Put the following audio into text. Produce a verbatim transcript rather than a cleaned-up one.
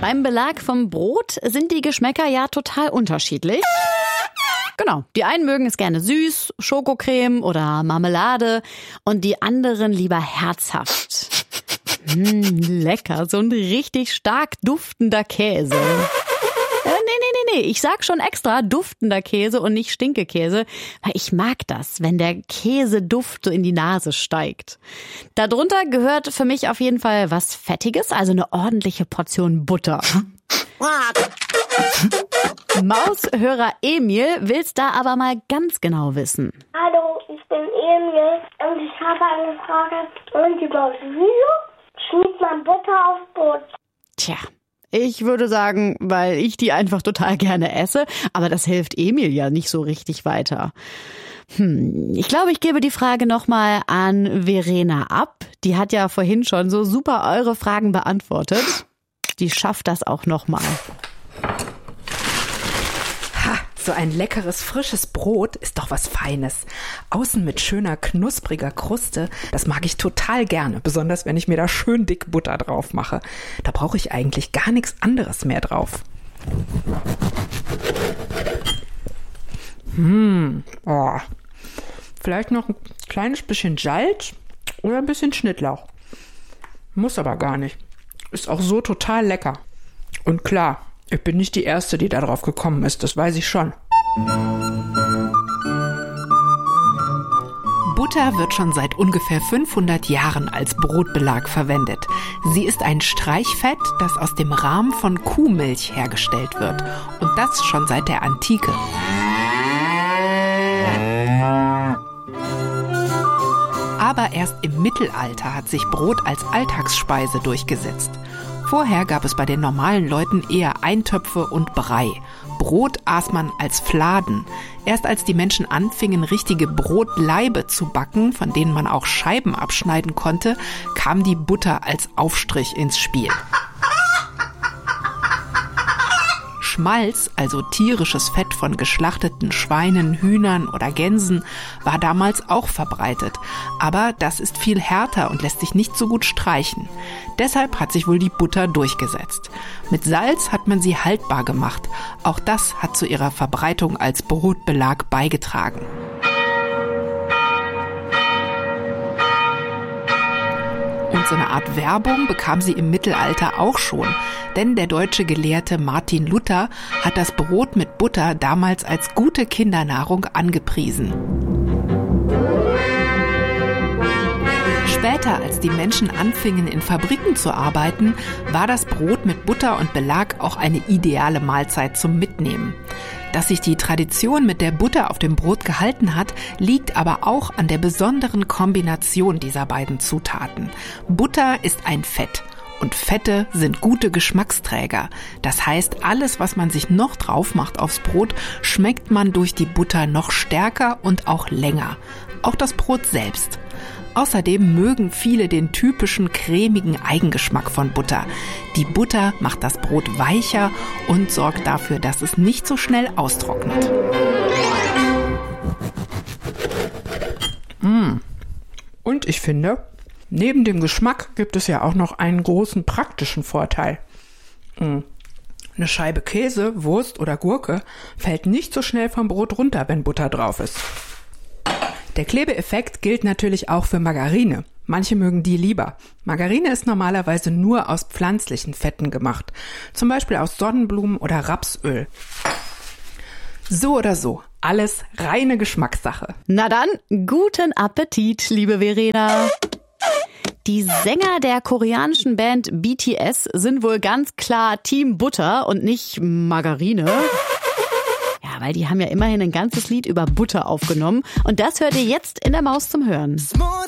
Beim Belag vom Brot sind die Geschmäcker ja total unterschiedlich. Genau, die einen mögen es gerne süß, Schokocreme oder Marmelade und die anderen lieber herzhaft. Mmh, lecker, so ein richtig stark duftender Käse. Äh, nee, nee, nee, nee, ich sag schon extra duftender Käse und nicht Stinkekäse, weil ich mag das, wenn der Käseduft so in die Nase steigt. Darunter gehört für mich auf jeden Fall was Fettiges, also eine ordentliche Portion Butter. Maushörer Emil will's da aber mal ganz genau wissen. Hallo, ich bin Emil und ich habe eine Frage. Und überhaupt, wieso schmiert man Butter aufs Brot? Tja, ich würde sagen, weil ich die einfach total gerne esse, aber das hilft Emil ja nicht so richtig weiter. Hm, ich glaube, ich gebe die Frage nochmal an Verena ab. Die hat ja vorhin schon so super eure Fragen beantwortet. Die schafft das auch nochmal. Ha, so ein leckeres, frisches Brot ist doch was Feines. Außen mit schöner, knuspriger Kruste, das mag ich total gerne. Besonders, wenn ich mir da schön dick Butter drauf mache. Da brauche ich eigentlich gar nichts anderes mehr drauf. Hm, oh. Vielleicht noch ein kleines bisschen Salz oder ein bisschen Schnittlauch. Muss aber gar nicht. Ist auch so total lecker. Und klar, ich bin nicht die Erste, die da drauf gekommen ist, das weiß ich schon. Butter wird schon seit ungefähr fünfhundert Jahren als Brotbelag verwendet. Sie ist ein Streichfett, das aus dem Rahm von Kuhmilch hergestellt wird. Und das schon seit der Antike. Aber erst im Mittelalter hat sich Brot als Alltagsspeise durchgesetzt. Vorher gab es bei den normalen Leuten eher Eintöpfe und Brei. Brot aß man als Fladen. Erst als die Menschen anfingen, richtige Brotlaibe zu backen, von denen man auch Scheiben abschneiden konnte, kam die Butter als Aufstrich ins Spiel. Schmalz, also tierisches Fett von geschlachteten Schweinen, Hühnern oder Gänsen, war damals auch verbreitet. Aber das ist viel härter und lässt sich nicht so gut streichen. Deshalb hat sich wohl die Butter durchgesetzt. Mit Salz hat man sie haltbar gemacht. Auch das hat zu ihrer Verbreitung als Brotbelag beigetragen. Und so eine Art Werbung bekam sie im Mittelalter auch schon. Denn der deutsche Gelehrte Martin Luther hat das Brot mit Butter damals als gute Kindernahrung angepriesen. Später, als die Menschen anfingen, in Fabriken zu arbeiten, war das Brot mit Butter und Belag auch eine ideale Mahlzeit zum Mitnehmen. Dass sich die Tradition mit der Butter auf dem Brot gehalten hat, liegt aber auch an der besonderen Kombination dieser beiden Zutaten. Butter ist ein Fett und Fette sind gute Geschmacksträger. Das heißt, alles, was man sich noch drauf macht aufs Brot, schmeckt man durch die Butter noch stärker und auch länger. Auch das Brot selbst. Außerdem mögen viele den typischen cremigen Eigengeschmack von Butter. Die Butter macht das Brot weicher und sorgt dafür, dass es nicht so schnell austrocknet. Mmh. Und ich finde, neben dem Geschmack gibt es ja auch noch einen großen praktischen Vorteil. Mmh. Eine Scheibe Käse, Wurst oder Gurke fällt nicht so schnell vom Brot runter, wenn Butter drauf ist. Der Klebeeffekt gilt natürlich auch für Margarine. Manche mögen die lieber. Margarine ist normalerweise nur aus pflanzlichen Fetten gemacht. Zum Beispiel aus Sonnenblumen oder Rapsöl. So oder so, alles reine Geschmackssache. Na dann, guten Appetit, liebe Verena. Die Sänger der koreanischen Band B T S sind wohl ganz klar Team Butter und nicht Margarine. Ja, weil die haben ja immerhin ein ganzes Lied über Butter aufgenommen. Und das hört ihr jetzt in der Maus zum Hören. Smooth